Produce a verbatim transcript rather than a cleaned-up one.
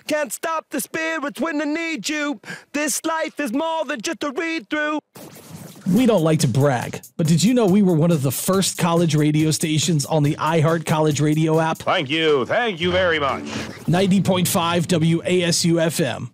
Can't stop the spirits when they need you. This life is more than just a read-through. We don't like to brag, but did you know we were one of the first college radio stations on the iHeart College Radio app? Thank you. Thank you very much. ninety point five W A S U F M.